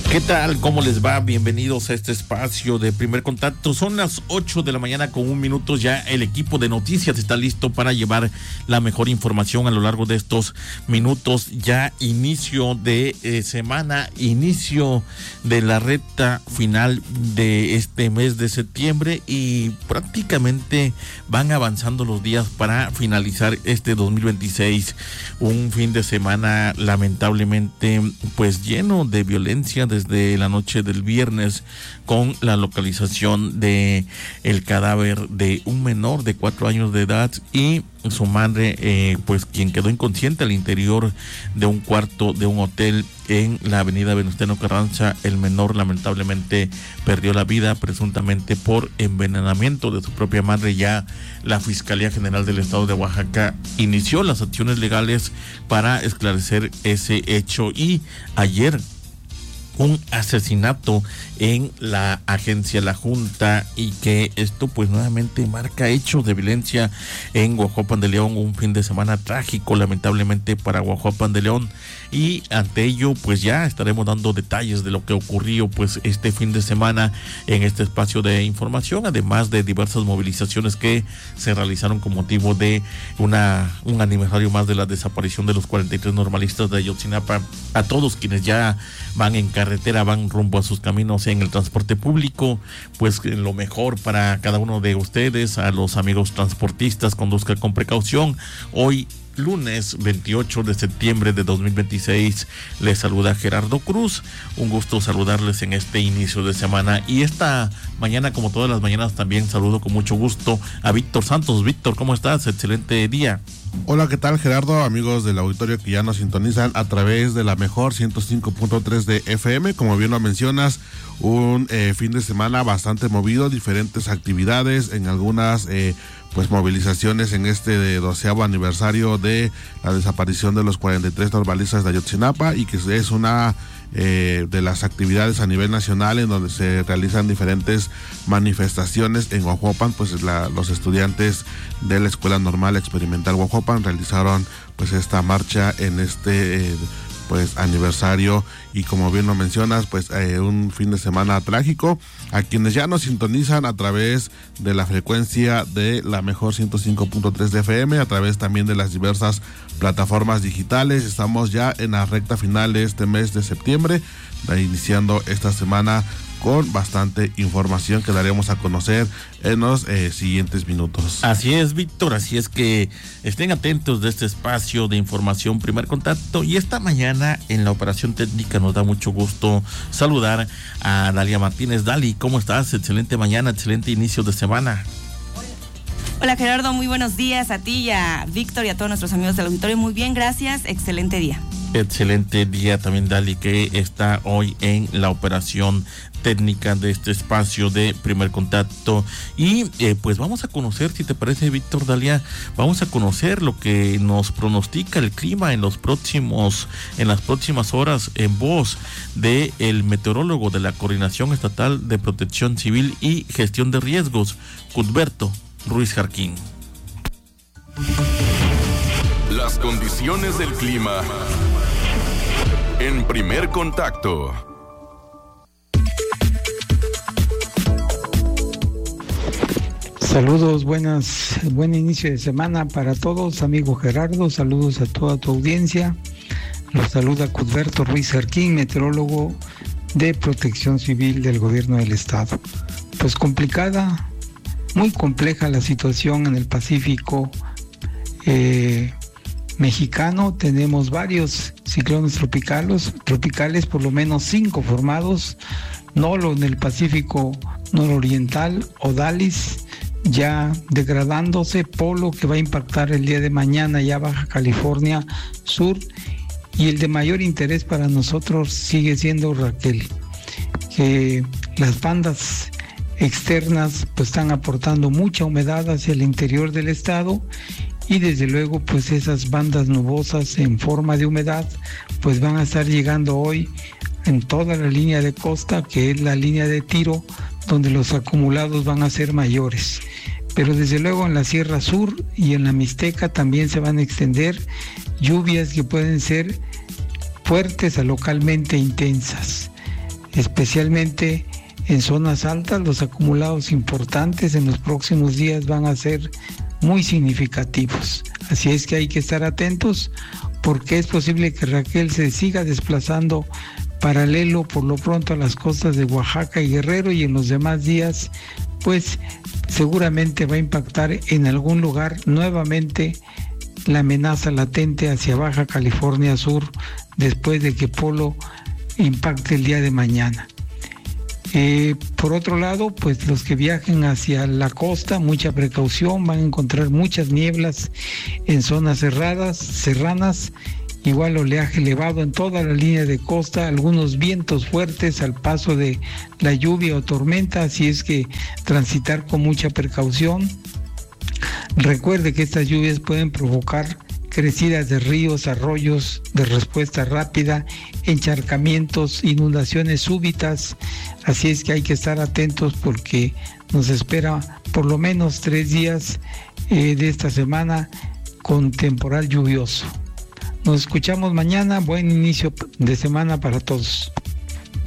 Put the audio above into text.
¿Qué tal? ¿Cómo les va? Bienvenidos a este espacio de Primer Contacto. Son las 8 de la mañana con 1 minuto. Ya el equipo de noticias está listo para llevar la mejor información a lo largo de estos minutos. Ya inicio de semana, inicio de la recta final de este mes de septiembre y prácticamente van avanzando los días para finalizar este 2026. Un fin de semana lamentablemente pues lleno de violencia desde la noche del viernes, con la localización de el cadáver de un menor de 4 años de edad y su madre, pues quien quedó inconsciente al interior de un cuarto de un hotel en la avenida Venustiano Carranza. El menor lamentablemente perdió la vida, presuntamente por envenenamiento de su propia madre. Ya la Fiscalía General del Estado de Oaxaca inició las acciones legales para esclarecer ese hecho. Y ayer un asesinato en la agencia La Junta, y que esto pues nuevamente marca hechos de violencia en Guajuapan de León. Un fin de semana trágico lamentablemente para Guajuapan de León, y ante ello pues ya estaremos dando detalles de lo que ocurrió pues este fin de semana en este espacio de información, además de diversas movilizaciones que se realizaron con motivo de un aniversario más de la desaparición de los 43 normalistas de Ayotzinapa. A todos quienes ya van en carretera, van rumbo a sus caminos en el transporte público, pues lo mejor para cada uno de ustedes. A los amigos transportistas, conduzcan con precaución. Hoy lunes 28 de septiembre de 2026 les saluda Gerardo Cruz. Un gusto saludarles en este inicio de semana, y esta mañana, como todas las mañanas, también saludo con mucho gusto a Víctor Santos. Víctor, ¿cómo estás? Excelente día. Hola, ¿qué tal, Gerardo? Amigos del auditorio que ya nos sintonizan a través de la mejor 105.3 de FM. Como bien lo mencionas, un fin de semana bastante movido, diferentes actividades, en algunas pues movilizaciones en este 12º aniversario de la desaparición de los 43 normalistas de Ayotzinapa, y que es una de las actividades a nivel nacional en donde se realizan diferentes manifestaciones. En Guajuapan, pues los estudiantes de la Escuela Normal Experimental Guajuapan realizaron pues esta marcha en este pues aniversario, y como bien lo mencionas, pues un fin de semana trágico. A quienes ya nos sintonizan a través de la frecuencia de la mejor 105.3 de FM, a través también de las diversas plataformas digitales, estamos ya en la recta final de este mes de septiembre, iniciando esta semana con bastante información que daremos a conocer en los siguientes minutos. Así es, Víctor, así es que estén atentos de este espacio de información Primer Contacto. Y esta mañana en la operación técnica nos da mucho gusto saludar a Dalia Martínez. Dali, ¿cómo estás? Excelente mañana, excelente inicio de semana. Hola, Gerardo, muy buenos días a ti y a Víctor y a todos nuestros amigos del auditorio. Muy bien, gracias, excelente día. Excelente día también, Dali, que está hoy en la operación técnica de este espacio de Primer Contacto. Y pues vamos a conocer, si te parece, Víctor, Dalia, vamos a conocer lo que nos pronostica el clima en las próximas horas, en voz de el meteorólogo de la Coordinación Estatal de Protección Civil y Gestión de Riesgos, Cuthberto Ruiz Jarquín. Las condiciones del clima en Primer Contacto. Saludos, buen inicio de semana para todos, amigo Gerardo. Saludos a toda tu audiencia. Los saluda Cuthberto Ruiz Jarquín, meteorólogo de Protección Civil del Gobierno del Estado. Pues complicada, muy compleja la situación en el Pacífico mexicano. Tenemos varios ciclones tropicales, por lo menos 5 formados. Nolo en el Pacífico nororiental, Odalis ya degradándose, Polo que va a impactar el día de mañana ya Baja California Sur, y el de mayor interés para nosotros sigue siendo Raquel, que las bandas externas pues están aportando mucha humedad hacia el interior del estado, y desde luego pues esas bandas nubosas en forma de humedad pues van a estar llegando hoy en toda la línea de costa, que es la línea de tiro, donde los acumulados van a ser mayores. Pero desde luego en la Sierra Sur y en la Mixteca también se van a extender lluvias que pueden ser fuertes a localmente intensas. especialmente en zonas altas. Los acumulados importantes en los próximos días van a ser muy significativos. Así es que hay que estar atentos, porque es posible que Raquel se siga desplazando paralelo por lo pronto a las costas de Oaxaca y Guerrero, y en los demás días pues seguramente va a impactar en algún lugar nuevamente la amenaza latente hacia Baja California Sur, después de que Polo impacte el día de mañana. Por otro lado, pues los que viajen hacia la costa, mucha precaución, van a encontrar muchas nieblas en zonas serranas, igual oleaje elevado en toda la línea de costa, algunos vientos fuertes al paso de la lluvia o tormenta, así es que transitar con mucha precaución. Recuerde que estas lluvias pueden provocar crecidas de ríos, arroyos de respuesta rápida, encharcamientos, inundaciones súbitas, así es que hay que estar atentos porque nos espera por lo menos 3 días de esta semana con temporal lluvioso. Nos escuchamos mañana, buen inicio de semana para todos.